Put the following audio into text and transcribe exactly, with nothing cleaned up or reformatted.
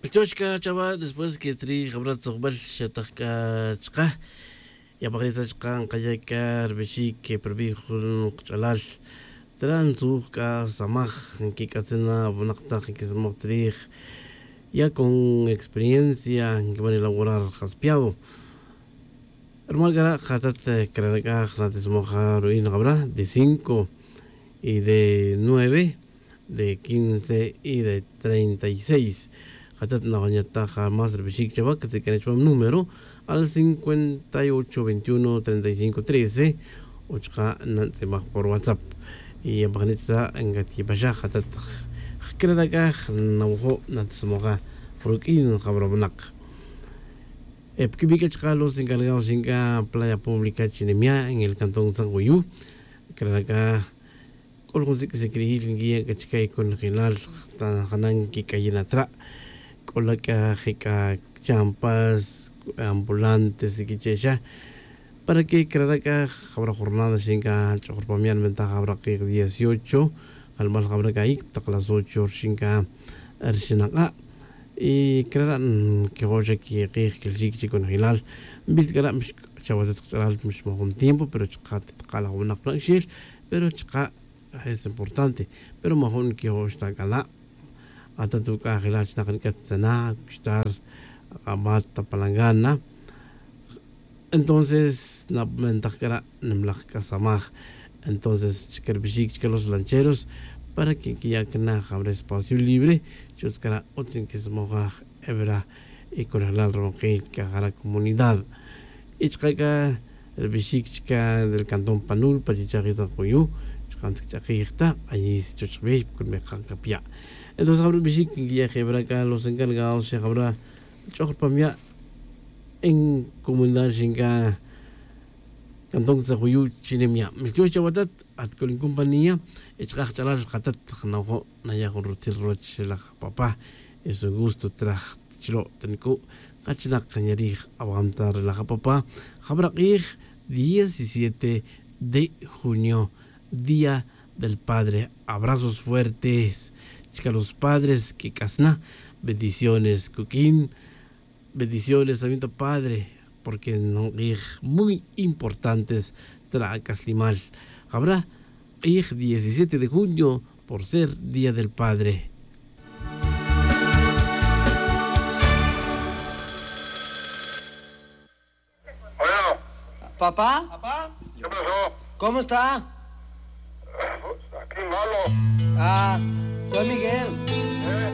Chochka chava después que tri habrat zogbal shataka chqa ya bagrita chqan qayakar bishi que perbi khun chalal tran zuka samaj que katsena bonaqta que es motrij ya con experiencia que van a elaborar jaspeado hermal gara khatat kraraga khates mojar ruin gabra de cinco y de nueve de quince y de treinta y seis. Hatat na ganyata jamás rebishik chava que se quiere un número al cincuenta y ocho veintiuno treinta y cinco trece ochka nan se mag por WhatsApp y bagnita engati basha hatat kradaga nawho natsmoga frukin khabrobnak epkibika chka los encargados en playa pública chinemia en el cantón San Goyú kradaga kol kunsi que se creí guía que chica con general tan hanan que cayena tra con la que champas ambulantes y que para que creara que habrá jornadas en que chorpamian ventaja habrá que dieciocho al mal habrá que ahí las ocho shinka arsenaka y crearán que hoy que que el chico con general bil kara mش chavas tqal mش con tiempo pero chica tqala una planchil pero chica es importante pero mejor que hoy está cala hasta tu kahilas na kan katsana estar amata palangana entonces na mentakara nemlak kasamaj entonces chikerbishik que los lancheros para que ya que na habrá espacio libre chuskara otsin que se moja ebra y con el ronque que haga comunidad y chaka el bishikka del cantón Panul pachichagita koyu chkantik chakirta allí chuchbe con me kapia entonces habrá bishik que habrá que los encargados se habrá chorpamia en comunidad shinga cantón Zahuyu chinemia milcho chawatat at con compañía echkach chalas khatat khnaho naya rutir roch la papá es un gusto traj chlo tenku kachna kanyari aguantar la papá habrá ir diecisiete de junio día del padre abrazos fuertes chica los padres que casna bendiciones Kukin bendiciones a padre porque no muy importantes tra caslimal habrá ir diecisiete de junio por ser día del padre. Hola. ¿Papá? ¿Papá? ¿Qué pasó? ¿Cómo está? Aquí malo. Ah, soy Miguel.